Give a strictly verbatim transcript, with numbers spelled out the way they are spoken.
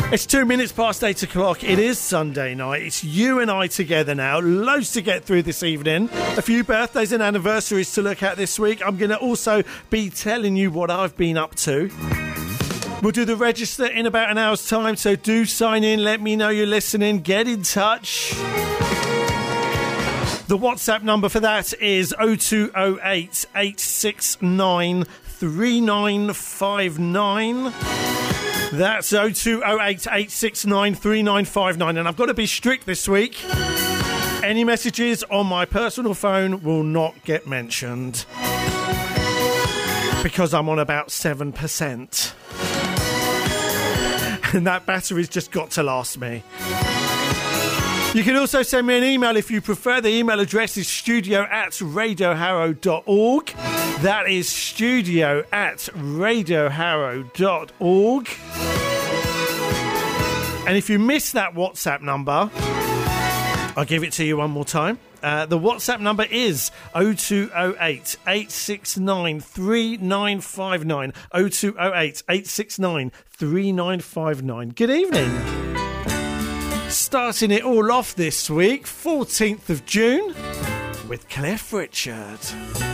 It's two minutes past eight o'clock. It is Sunday night. It's you and I together now. Loads to get through this evening. A few birthdays and anniversaries to look at this week. I'm going to also be telling you what I've been up to. We'll do the register in about an hour's time, so do sign in. Let me know you're listening. Get in touch. The WhatsApp number for that is oh two oh eight, eight six nine, three nine five nine. That's oh two oh eight, eight six nine, three nine five nine. And I've got to be strict this week. Any messages on my personal phone will not get mentioned, because I'm on about seven percent. And that battery's just got to last me. You can also send me an email if you prefer. The email address is studio at radio harrow dot org. That is studio at radio harrow dot org. And if you miss that WhatsApp number, I'll give it to you one more time. Uh, the WhatsApp number is oh two oh eight, eight six nine, three nine five nine. oh two oh eight, eight six nine, three nine five nine. Good evening. Starting it all off this week, fourteenth of June, with Cliff Richard.